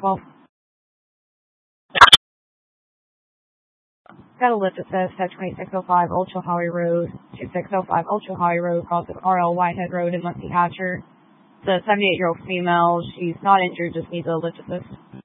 12. Got a lift that says 2605 Ultra Highway Road, 2605 Ultra Highway Road, crossing R.L. Whitehead Road in Muncie Hatcher. It's a 78-year-old female. She's not injured, just needs a lift assist.